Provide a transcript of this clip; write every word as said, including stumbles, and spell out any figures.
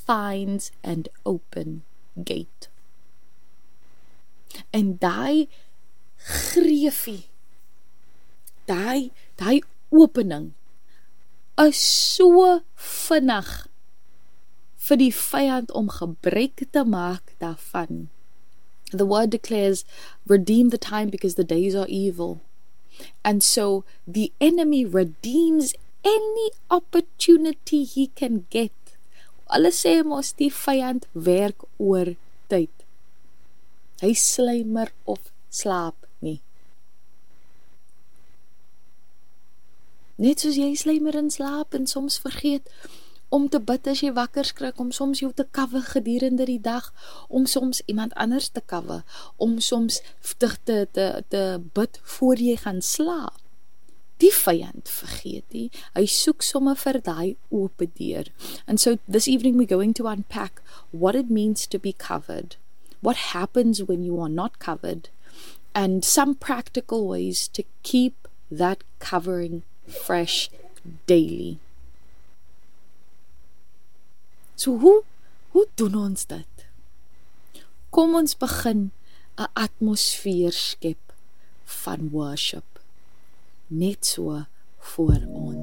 finds an open gate. En daai greefie, daai, daai opening, is so vinnig vir die vyand om gebruik te maak daarvan. The word declares, redeem the time because the days are evil. And so the enemy redeems any opportunity he can get. Hulle sê mos die vyand werk oor tyd. Hy slymer of slaap nie. Net soos jy slymer en slaap en soms vergeet om te bid as jy wakker skrik, om soms jou te cover gedurende die dag, om soms iemand anders te cover, om soms te, te, te, te bid voor jy gaan slaap. Die vyand vergeet nie, hy soek sommer vir daai ope deur. And so this evening we're going to unpack what it means to be covered, what happens when you are not covered, and some practical ways to keep that covering fresh daily. So hoe, hoe doen ons dit? Kom ons begin 'n atmosfeer skep van worship, net so voor ons.